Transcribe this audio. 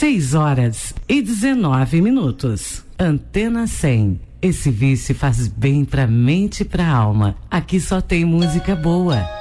6h19. Antena 100. Esse vício faz bem pra mente e pra alma. Aqui só tem música boa.